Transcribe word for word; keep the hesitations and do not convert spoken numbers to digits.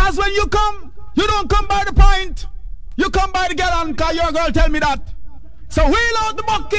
Because when you come, you don't come by the point. You come by the gallon, because your girl tell me that. So wheel out the bucket.